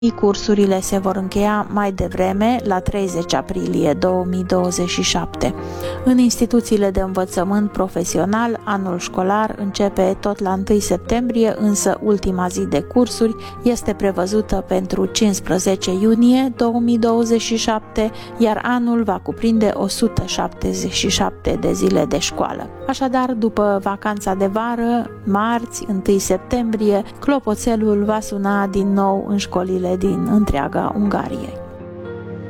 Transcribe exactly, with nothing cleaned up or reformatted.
Cursurile se vor încheia mai devreme, la treizeci aprilie două mii douăzeci și șapte. În instituțiile de învățământ profesional, anul școlar începe tot la întâi septembrie, însă ultima zi de cursuri este prevăzută pentru cincisprezece iunie două mii douăzeci și șapte, iar anul va cuprinde o sută șaptezeci și șapte de zile de școală. Așadar, după vacanța de vară, marți, întâi septembrie, clopoțelul va suna din nou în școlile din întreaga Ungarie.